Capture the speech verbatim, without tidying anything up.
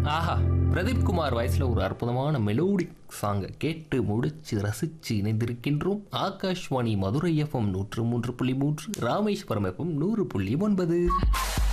ஆஹா, பிரதீப் குமார் வாய்ஸ்ல ஒரு அற்புதமான மெலோடிக் சாங்கை கேட்டு முடிச்சு ரசிச்சு இணைந்திருக்கின்றோம். ஆகாஷ்வாணி மதுரை எஃப்எம் நூற்று மூன்று புள்ளி மூன்று, ராமேஸ்வரம் எஃப்எம் நூறு புள்ளி ஒன்பது.